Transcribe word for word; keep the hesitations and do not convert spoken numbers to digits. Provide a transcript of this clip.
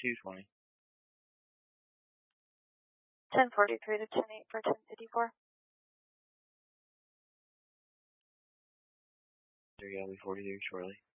two twenty. ten forty-three to ten eight for ten fifty-four. There you go, we forty-three shortly.